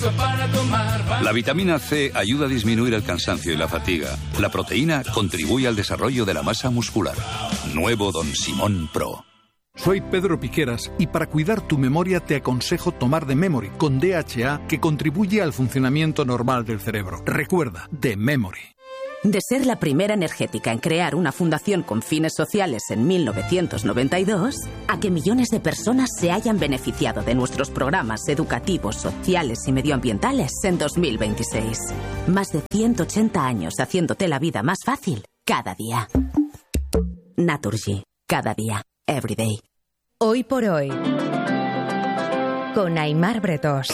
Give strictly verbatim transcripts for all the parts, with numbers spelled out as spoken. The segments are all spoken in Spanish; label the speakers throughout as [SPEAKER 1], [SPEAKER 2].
[SPEAKER 1] para tomar.
[SPEAKER 2] La vitamina C ayuda a disminuir el cansancio y la fatiga. La proteína contribuye al desarrollo de la masa muscular. Nuevo Don Simón Pro.
[SPEAKER 3] Soy Pedro Piqueras y para cuidar tu memoria te aconsejo tomar The Memory con D H A, que contribuye al funcionamiento normal del cerebro. Recuerda, The Memory.
[SPEAKER 4] De ser la primera energética en crear una fundación con fines sociales en mil novecientos noventa y dos, a que millones de personas se hayan beneficiado de nuestros programas educativos, sociales y medioambientales en dos mil veintiséis. Más de ciento ochenta años haciéndote la vida más fácil cada día. Naturgy. Cada día. Every day.
[SPEAKER 5] Hoy por hoy. Con Aimar Bretos.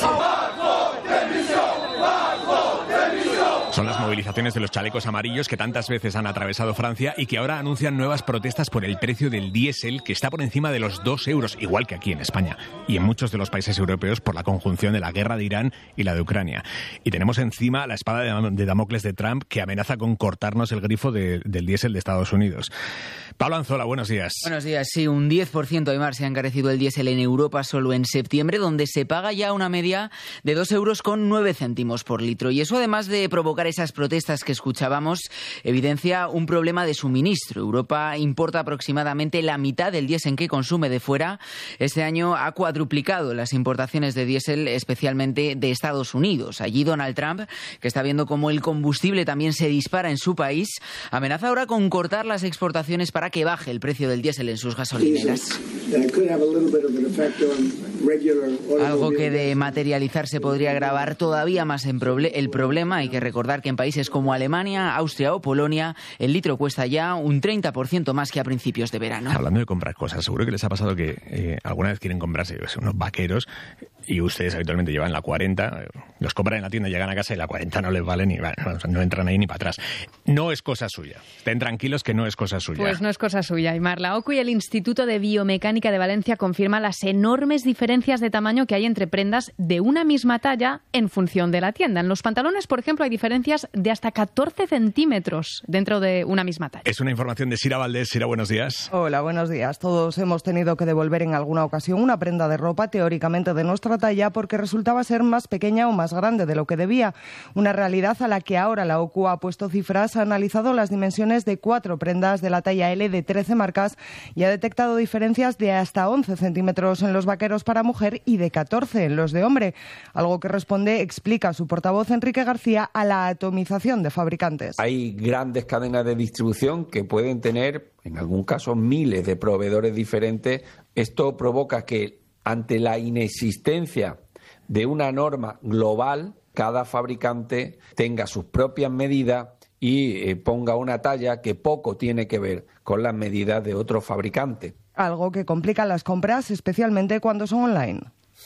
[SPEAKER 6] Son las movilizaciones de los chalecos amarillos que tantas veces han atravesado Francia y que ahora anuncian nuevas protestas por el precio del diésel, que está por encima de los dos euros, igual que aquí en España y en muchos de los países europeos, por la conjunción de la guerra de Irán y la de Ucrania. Y tenemos encima la espada de Damocles de Trump, que amenaza con cortarnos el grifo de, del diésel de Estados Unidos. Pablo Anzola, buenos días.
[SPEAKER 7] Buenos días. Sí, un diez por ciento, Aimar, se ha encarecido el diésel en Europa solo en septiembre, donde se paga ya una media de dos euros con nueve céntimos por litro. Y eso, además de provocar esas protestas que escuchábamos, evidencia un problema de suministro. Europa importa aproximadamente la mitad del diésel que consume de fuera. Este año ha cuadruplicado las importaciones de diésel, especialmente de Estados Unidos. Allí Donald Trump, que está viendo cómo el combustible también se dispara en su país, amenaza ahora con cortar las exportaciones para que baje el precio del diésel en sus gasolineras. Algo que de materializarse podría agravar todavía más en proble- el problema. Hay que recordar que en países como Alemania, Austria o Polonia, el litro cuesta ya un treinta por ciento más que a principios de verano.
[SPEAKER 6] Hablando de comprar cosas, seguro que les ha pasado que eh, alguna vez quieren comprarse yo sé, unos vaqueros y ustedes habitualmente llevan la cuarenta, los compran en la tienda, llegan a casa y la cuarenta no les vale ni, bueno, no entran ahí ni para atrás. No es cosa suya. Estén tranquilos que no es cosa suya.
[SPEAKER 8] Pues no es cosa suya, Aimar. La O C U y el Instituto de Biomecánica de Valencia confirman las enormes diferencias de tamaño que hay entre prendas de una misma talla en función de la tienda. En los pantalones, por ejemplo, hay diferencias de hasta catorce centímetros dentro de una misma talla.
[SPEAKER 6] Es una información de Sira Valdés. Sira, buenos días.
[SPEAKER 9] Hola, buenos días. Todos hemos tenido que devolver en alguna ocasión una prenda de ropa teóricamente de nuestra talla porque resultaba ser más pequeña o más grande de lo que debía. Una realidad a la que ahora la O C U ha puesto cifras, ha analizado las dimensiones de cuatro prendas de la talla L de trece marcas y ha detectado diferencias de hasta once centímetros en los vaqueros para mujer y de catorce en los de hombre. Algo que responde, explica su portavoz Enrique García, a la atomización de fabricantes.
[SPEAKER 10] Hay grandes cadenas de distribución que pueden tener, en algún caso, miles de proveedores diferentes. Esto provoca que, ante la inexistencia de una norma global, cada fabricante tenga sus propias medidas y eh, ponga una talla que poco tiene que ver con las medidas de otro fabricante.
[SPEAKER 9] Algo que complica las compras, especialmente cuando son online.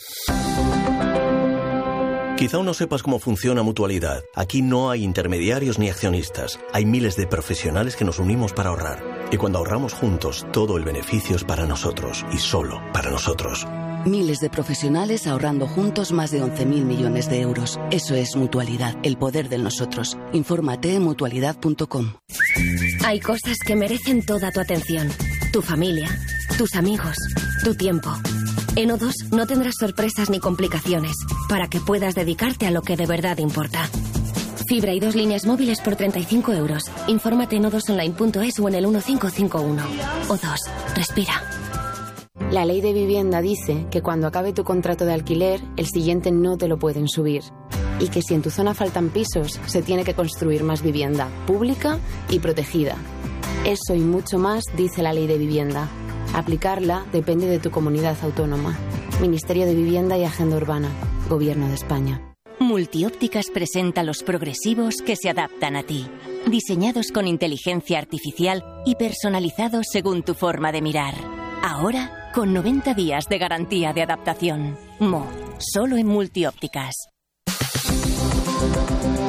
[SPEAKER 11] Quizá aún no sepas cómo funciona Mutualidad. Aquí no hay intermediarios ni accionistas. Hay miles de profesionales que nos unimos para ahorrar. Y cuando ahorramos juntos, todo el beneficio es para nosotros y solo para nosotros.
[SPEAKER 4] Miles de profesionales ahorrando juntos más de once mil millones de euros. Eso es Mutualidad, el poder del nosotros. Infórmate en mutualidad punto com.
[SPEAKER 5] Hay cosas que merecen toda tu atención. Tu familia, tus amigos, tu tiempo. En O dos no tendrás sorpresas ni complicaciones para que puedas dedicarte a lo que de verdad importa. Fibra y dos líneas móviles por treinta y cinco euros. Infórmate en o dos online punto es o en el uno cinco cinco uno. O dos, respira.
[SPEAKER 12] La ley de vivienda dice que cuando acabe tu contrato de alquiler, el siguiente no te lo pueden subir. Y que si en tu zona faltan pisos, se tiene que construir más vivienda, pública y protegida. Eso y mucho más dice la ley de vivienda. Aplicarla depende de tu comunidad autónoma. Ministerio de Vivienda y Agenda Urbana. Gobierno de España.
[SPEAKER 5] Multiópticas presenta los progresivos que se adaptan a ti. Diseñados con inteligencia artificial y personalizados según tu forma de mirar. Ahora, con noventa días de garantía de adaptación. Mo, solo en Multiópticas.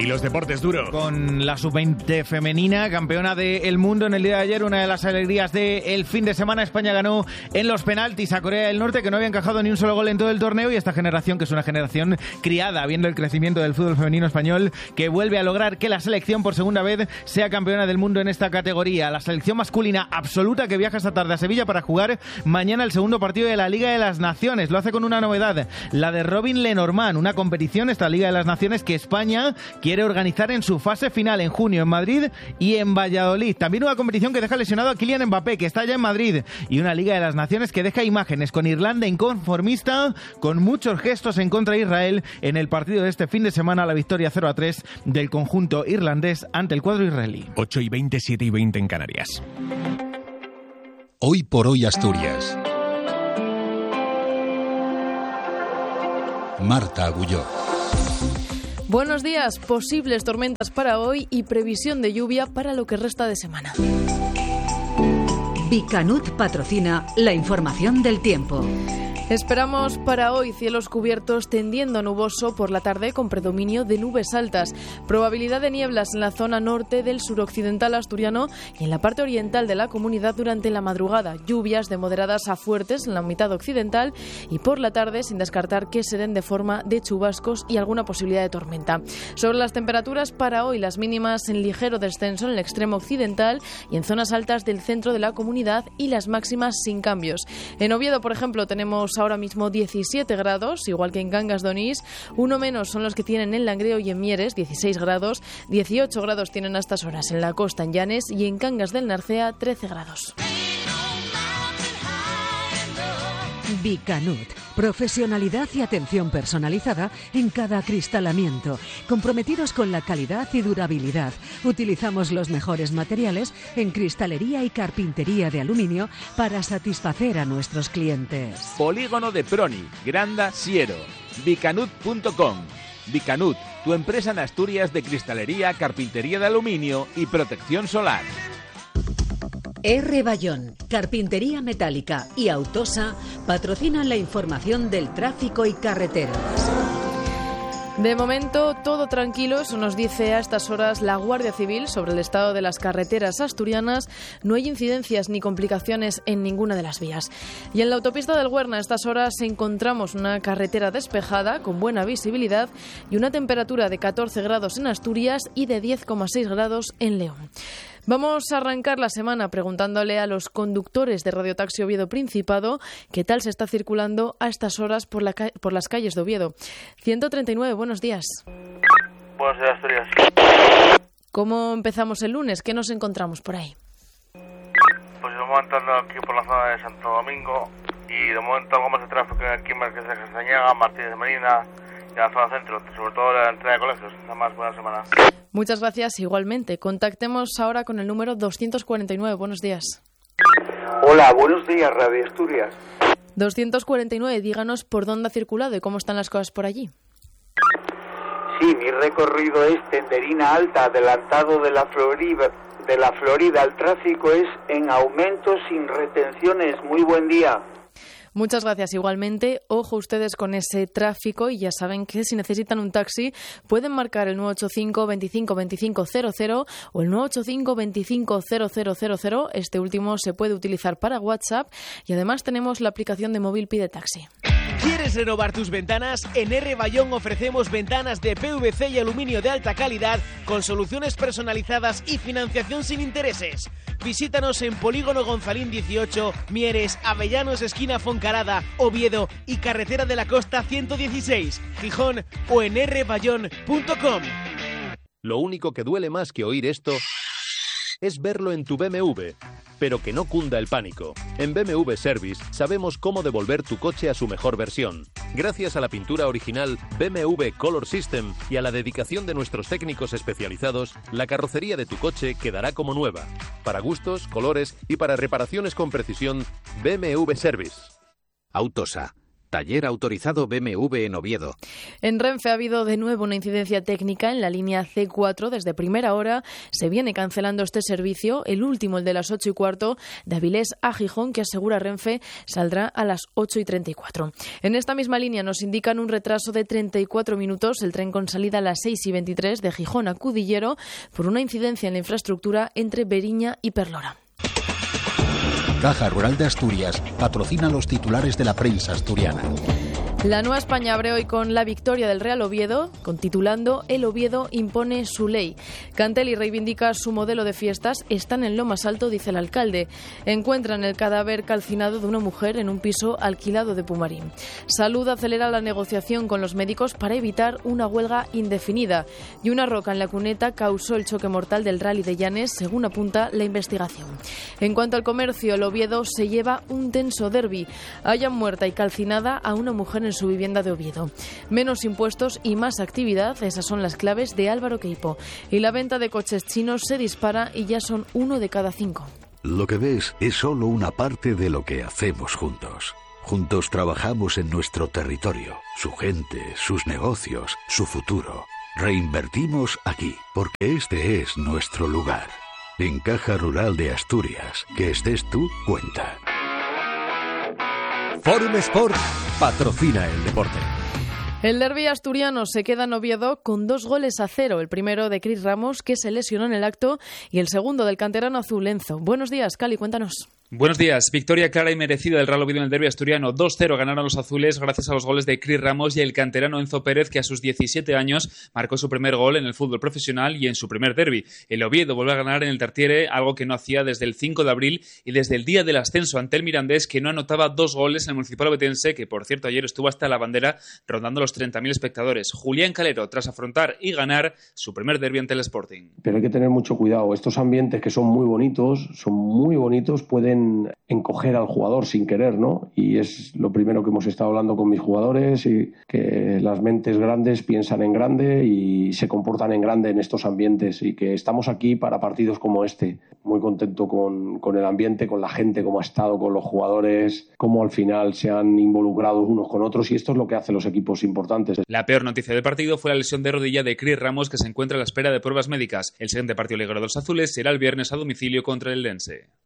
[SPEAKER 6] Y los deportes, Duro.
[SPEAKER 1] Con la sub veinte femenina, campeona del mundo en el día de ayer, una de las alegrías del fin de semana. España ganó en los penaltis a Corea del Norte, que no había encajado ni un solo gol en todo el torneo, y esta generación, que es una generación criada, viendo el crecimiento del fútbol femenino español, que vuelve a lograr que la selección por segunda vez sea campeona del mundo en esta categoría. La selección masculina absoluta, que viaja esta tarde a Sevilla para jugar mañana el segundo partido de la Liga de las Naciones. Lo hace con una novedad, la de Robin Lenormand, una competición, esta Liga de las Naciones, que España quiere organizar en su fase final en junio en Madrid y en Valladolid. También una competición que deja lesionado a Kylian Mbappé, que está ya en Madrid, y una Liga de las Naciones que deja imágenes con Irlanda inconformista, con muchos gestos en contra de Israel en el partido de este fin de semana, la victoria cero a tres del conjunto irlandés ante el cuadro israelí.
[SPEAKER 6] ocho y veinte, siete y veinte en Canarias.
[SPEAKER 2] Hoy por hoy Asturias. Marta Agulló.
[SPEAKER 13] Buenos días. Posibles tormentas para hoy y previsión de lluvia para lo que resta de semana.
[SPEAKER 14] Bicanut patrocina la información del tiempo.
[SPEAKER 13] Esperamos para hoy cielos cubiertos tendiendo a nuboso por la tarde con predominio de nubes altas. Probabilidad de nieblas en la zona norte del suroccidental asturiano y en la parte oriental de la comunidad durante la madrugada. Lluvias de moderadas a fuertes en la mitad occidental y por la tarde sin descartar que se den de forma de chubascos y alguna posibilidad de tormenta. Sobre las temperaturas para hoy, las mínimas en ligero descenso en el extremo occidental y en zonas altas del centro de la comunidad y las máximas sin cambios. En Oviedo, por ejemplo, tenemos ahora mismo diecisiete grados, igual que en Cangas de Onís. Uno menos son los que tienen en Langreo y en Mieres, dieciséis grados. dieciocho grados tienen a estas horas en la costa, en Llanes, y en Cangas del Narcea, trece grados.
[SPEAKER 14] Bicanut. Profesionalidad y atención personalizada en cada acristalamiento. Comprometidos con la calidad y durabilidad. Utilizamos los mejores materiales en cristalería y carpintería de aluminio para satisfacer a nuestros clientes.
[SPEAKER 15] Polígono de Proni, Granda, Siero. Bicanut punto com. Bicanut, tu empresa en Asturias de cristalería, carpintería de aluminio y protección solar.
[SPEAKER 14] R. Bayón, Carpintería Metálica y Autosa patrocinan la información del tráfico y carreteras.
[SPEAKER 13] De momento, todo tranquilo, eso nos dice a estas horas la Guardia Civil sobre el estado de las carreteras asturianas. No hay incidencias ni complicaciones en ninguna de las vías. Y en la autopista del Huerna a estas horas encontramos una carretera despejada con buena visibilidad y una temperatura de catorce grados en Asturias y de diez coma seis grados en León. Vamos a arrancar la semana preguntándole a los conductores de Radio Taxi Oviedo Principado qué tal se está circulando a estas horas por, la ca- por las calles de Oviedo. ciento treinta y nueve, buenos días.
[SPEAKER 16] Buenos días, Asturias.
[SPEAKER 13] ¿Cómo empezamos el lunes? ¿Qué nos encontramos por ahí?
[SPEAKER 16] Pues de momento ando aquí por la zona de Santo Domingo y de momento algo más de tráfico aquí en Marqués de Castañaga, Martínez de Medina y la zona centro, sobre todo la entrada de colegios. Está más buena semana.
[SPEAKER 13] Muchas gracias, igualmente. Contactemos ahora con el número doscientos cuarenta y nueve. Buenos días.
[SPEAKER 17] Hola, buenos días, Radio Asturias.
[SPEAKER 13] doscientos cuarenta y nueve, díganos por dónde ha circulado y cómo están las cosas por allí.
[SPEAKER 17] Sí, mi recorrido es Tenderina Alta, adelantado de la Florida, de la Florida. El tráfico es en aumento sin retenciones. Muy buen día.
[SPEAKER 13] Muchas gracias. Igualmente, ojo ustedes con ese tráfico y ya saben que si necesitan un taxi pueden marcar el nueve ocho cinco, veinticinco, veinticinco, cero cero o el nueve ocho cinco, veinticinco, cero cero cero cero. Este último se puede utilizar para WhatsApp y además tenemos la aplicación de móvil Pide Taxi.
[SPEAKER 18] ¿Quieres renovar tus ventanas? En R. Bayón ofrecemos ventanas de P V C y aluminio de alta calidad con soluciones personalizadas y financiación sin intereses. Visítanos en Polígono Gonzalín dieciocho, Mieres, Avellanos, esquina Foncarada, Oviedo y Carretera de la Costa ciento dieciséis, Gijón o en r bayón punto com.
[SPEAKER 19] Lo único que duele más que oír esto es verlo en tu B M W. Pero que no cunda el pánico. En B M W Service sabemos cómo devolver tu coche a su mejor versión. Gracias a la pintura original B M W Color System y a la dedicación de nuestros técnicos especializados, la carrocería de tu coche quedará como nueva. Para gustos, colores y para reparaciones con precisión, B M W Service.
[SPEAKER 20] Autosa. Taller autorizado B M W en Oviedo.
[SPEAKER 13] En Renfe ha habido de nuevo una incidencia técnica en la línea C cuatro. Desde primera hora se viene cancelando este servicio, el último, el de las ocho y cuarto, de Avilés a Gijón, que asegura Renfe saldrá a las ocho y treinta y cuatro. En esta misma línea nos indican un retraso de treinta y cuatro minutos, el tren con salida a las seis y veintitrés de Gijón a Cudillero por una incidencia en la infraestructura entre Beriña y Perlora.
[SPEAKER 21] Caja Rural de Asturias patrocina los titulares de la prensa asturiana.
[SPEAKER 13] La Nueva España abre hoy con la victoria del Real Oviedo, con titulando El Oviedo impone su ley. Cantelli reivindica su modelo de fiestas. Están en lo más alto, dice el alcalde. Encuentran el cadáver calcinado de una mujer en un piso alquilado de Pumarín. Salud acelera la negociación con los médicos para evitar una huelga indefinida. Y una roca en la cuneta causó el choque mortal del Rally de Llanes, según apunta la investigación. En cuanto al comercio, el Oviedo se lleva un tenso derbi. Hallan muerta y calcinada a una mujer en su vivienda de Oviedo. Menos impuestos y más actividad, esas son las claves de Álvaro Queipo. Y la venta de coches chinos se dispara y ya son uno de cada cinco.
[SPEAKER 22] Lo que ves es solo una parte de lo que hacemos juntos. Juntos trabajamos en nuestro territorio, su gente, sus negocios, su futuro. Reinvertimos aquí, porque este es nuestro lugar. En Caja Rural de Asturias, que estés tú, cuenta.
[SPEAKER 23] Forum Sport patrocina el deporte.
[SPEAKER 13] El derbi asturiano se queda en Oviedo con dos goles a cero. El primero de Cris Ramos, que se lesionó en el acto, y el segundo del canterano azul, Enzo. Buenos días, Cali, cuéntanos.
[SPEAKER 24] Buenos días. Victoria clara y merecida del Real Oviedo en el derbi asturiano. dos cero ganaron los azules gracias a los goles de Cris Ramos y el canterano Enzo Pérez, que a sus diecisiete años marcó su primer gol en el fútbol profesional y en su primer derbi. El Oviedo volvió a ganar en el Tartiere, algo que no hacía desde el cinco de abril y desde el día del ascenso ante el Mirandés, que no anotaba dos goles en el Municipal Ovetense, que por cierto ayer estuvo hasta la bandera rondando los treinta mil espectadores. Julián Calero, tras afrontar y ganar su primer derbi ante el Sporting.
[SPEAKER 25] Pero hay que tener mucho cuidado. Estos ambientes, que son muy bonitos, son muy bonitos, pueden encoger al jugador sin querer, ¿no? Y es lo primero que hemos estado hablando con mis jugadores, y que las mentes grandes piensan en grande y se comportan en grande en estos ambientes, y que estamos aquí para partidos como este. Muy contento con, con el ambiente, con la gente, cómo ha estado, con los jugadores, cómo al final se han involucrado unos con otros, y esto es lo que hace los equipos importantes.
[SPEAKER 24] La peor noticia del partido fue la lesión de rodilla de Cris Ramos, que se encuentra a la espera de pruebas médicas. El siguiente partido liguero de los azules será el viernes a domicilio contra el Eldense.